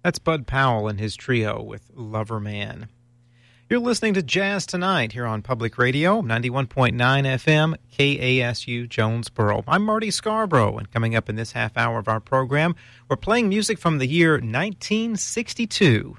That's Bud Powell and his trio with Lover Man. You're listening to Jazz Tonight here on Public Radio, 91.9 FM, KASU Jonesboro. I'm Marty Scarborough, and coming up in this half hour of our program, we're playing music from the year 1962.